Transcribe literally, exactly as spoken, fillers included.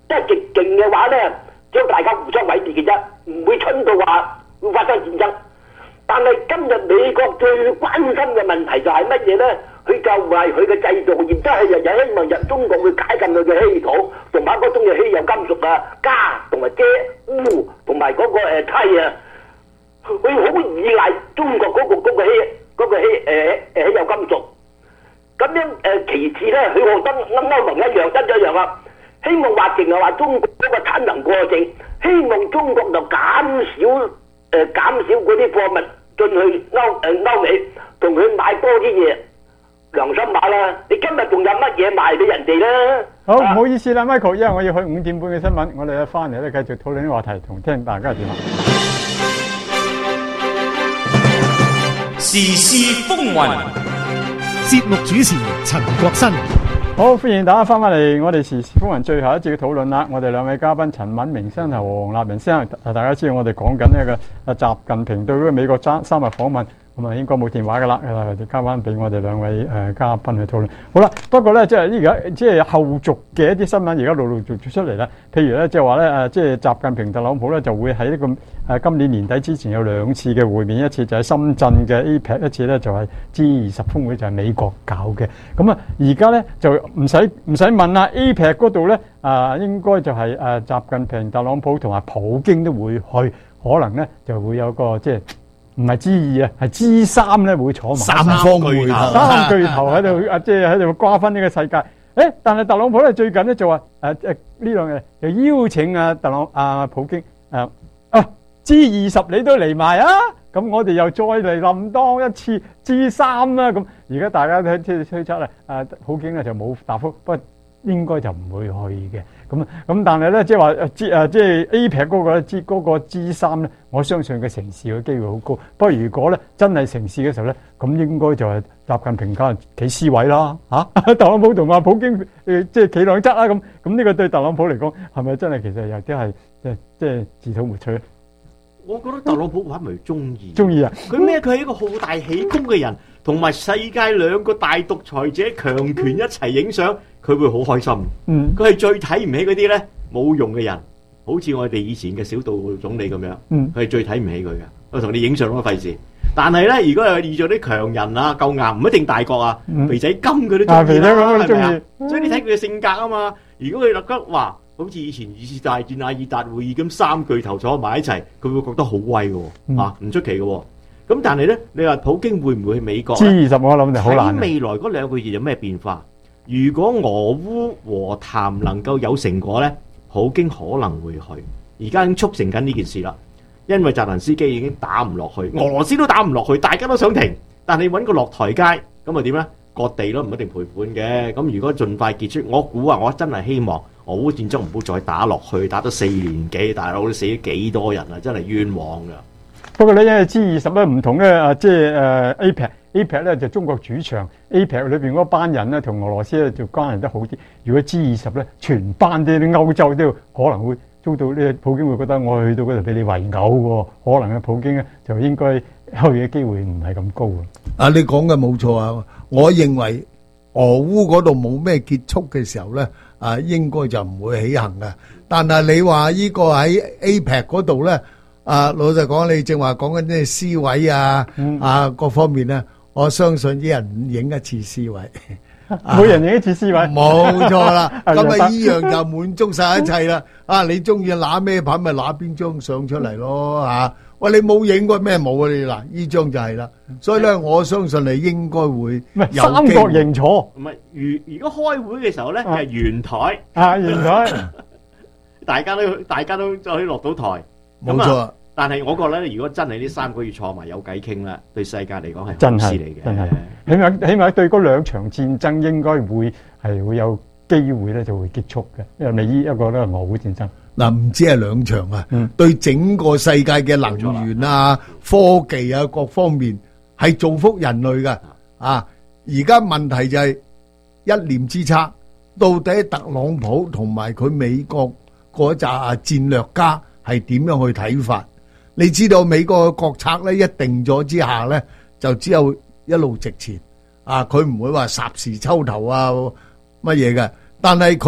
即係極勁嘅話咧，只有大家互相毀滅嘅啫，唔會蠢到話會發生戰爭。但係今日美國最關心嘅問題就係乜嘢咧？佢就係佢嘅製造業，即係日日希望入中國會解禁佢嘅稀土，同埋嗰種嘅稀有金屬啊、鎵同埋鎵、鎢同埋嗰個誒鈦啊，佢好依賴中國嗰、嗰個嗰、嗰個稀嗰、嗰個稀誒誒稀有金屬。咁樣誒、呃、其次咧，佢覺得歐歐盟一樣一一樣啊，希望話淨係話中國嗰個產能過剩，希望中國就減少誒、呃、減少嗰啲貨物進去歐誒歐美，同佢買多啲嘢。良心話啦，你今日仲有乜嘢賣俾人哋咧？ 好，唔好意思啦 ，Michael，因為我要去五點半嘅新聞，我哋咧翻嚟咧繼續討論啲話題，同聽大家點啊。 時事風雲， 節目主持陳國新。 好，歡迎大家翻返嚟我哋時事風雲最後一節嘅討論啦。我哋兩位嘉賓陳敏明先生同黃立仁先生，大家知道我哋講緊呢個習近平對嗰個美國三三日訪問。咁啊，應該冇電話噶啦，誒，交翻俾我哋兩位誒嘉賓去討論。好啦，不過咧，即係而家即係後續嘅一啲新聞，而家陸陸續續出嚟啦。譬如咧，即係話咧，誒，即係習近平特朗普咧就會喺呢個誒今年年底之前有兩次嘅會面，一次就喺深圳嘅 A P E C， 一次咧就係 G 二十峰會，就係美國搞嘅。咁啊，而家咧就唔使唔使問啦 ，A P E C 嗰度咧啊，應該就係誒習近平、特朗普同埋普京都會去，可能咧就會有個即係。唔係 G 二啊，係 G 三咧會坐埋三方會頭， 三巨頭喺度啊，即係喺度瓜分呢個世界。誒，但係特朗普咧最近咧就話誒誒呢兩日就邀請啊特朗啊普京誒啊 G 二十你都嚟埋啊，咁我哋又再嚟臨當一次 G 三啦。咁而家大家都即係推測咧，誒普京咧就冇答覆，不過應該就唔會去嘅。咁咁，但係咧，即係話誒 G 誒，即係 A P E C 嗰個咧 G 嗰個 G 三咧，我相信佢成事嘅機會好高。不過如果咧真係成事嘅時候咧，咁應該就係習近平梗係企 C 位啦嚇、啊，特朗普同阿普京誒即係企兩側啦咁。咁呢個對特朗普嚟講係咪真係其實有啲係即係即係自討沒趣？ 我覺得特朗普話咪中意， 中意啊！ 佢咩？佢係一個好大喜功嘅人，同埋世界兩個大獨裁者強權一齊影相，佢會好開心。 嗯， 佢係最睇唔起嗰啲咧冇用嘅人，好似我哋以前嘅小杜總理咁樣。 嗯， 佢係最睇唔起佢嘅。我同你影相都費事。但係咧，如果係遇咗啲強人啊、夠硬，唔一定大國啊， 嗯、 肥仔金佢都中意啦，係咪啊？所以你睇佢嘅性格啊嘛。如果佢立刻話，好似以前二次大戰亞爾達會議咁，三巨頭坐埋一齊，佢會覺得好威嘅，嗯、啊唔出奇嘅。咁但係咧，你話普京會唔會去美國 ？G 二十我諗就好難。 喺未來嗰兩個月有咩變化？如果俄烏和談能夠有成果咧，普京可能會去。而家已經促成緊呢件事啦，因為澤連斯基已經打唔落去，俄羅斯都打唔落去，大家都想停，但係揾個落台階，咁啊點咧？割地咯，唔一定賠款嘅。咁如果盡快結束，我估啊，我真係希望俄烏戰爭唔好再打落去，打咗四年幾，大佬都死咗幾多人啊，真係冤枉噶。 不過咧，因為 G 二十咧唔同咧，啊即係誒 A P E C，A P E C 咧就中國主場 ，A P E C 裏邊嗰班人咧同俄羅斯咧就關係得好啲。如果 G 二十咧，全班啲啲歐洲都可能會遭到呢，普京會覺得我去到嗰度俾你圍毆喎，可能咧普京咧就應該去嘅機會唔係咁高啊。 啊，你講嘅冇錯啊！我認為俄烏嗰度冇咩結束嘅時候咧，啊應該就唔會起行嘅。但係你話呢個喺 A P E C 嗰度咧，啊老實講，你正話講緊啲 C 位啊，嗯、啊各方面咧，我相信啲人影一次 C 位， 每人影一次 C 位， 冇錯啦。咁啊，依樣就滿足晒一切啦。啊，你中意拿咩牌咪拿邊張相出嚟咯嚇。喂，你冇影過咩冇啊？你嗱，依張就係啦。所以咧，我相信你應該會有三角形坐。 唔係，如如果開會嘅時候咧，就係圓台。 啊，圓台， 大家都大家都可以落到台。 冇錯。 但係我覺得咧，如果真係呢三個月坐埋有偈傾啦，對世界嚟講係真係好事嚟嘅。 真係，起碼起碼對嗰兩場戰爭應該會係會有機會咧就會結束嘅，因為未依一個咧俄烏戰爭。 嗱，唔止係兩場啊， 嗯、 對整個世界嘅能源啊、科技啊各方面係造福人類嘅。啊，而家問題就係一念之差，到底特朗普同埋佢美國嗰紮戰略家係點樣去睇法？你知道美國嘅國策咧一定咗之下咧，就只有一路直前。啊，佢唔會話霎時抽頭啊乜嘢嘅，但係佢